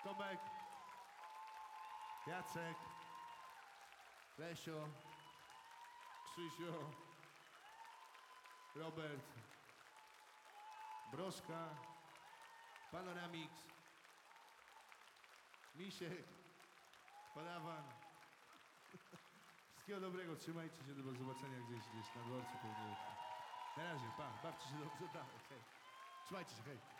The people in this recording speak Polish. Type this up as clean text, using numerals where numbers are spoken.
Tomek, Jacek, Lesio, Krzysiu, Robert, Broszka, Panoramix, Misiek, Panawan. Wszystkiego dobrego, trzymajcie się, do zobaczenia gdzieś na dworcu pewnie. Na razie, pa, bawcie się dobrze, dalej, hej. Trzymajcie się, hej.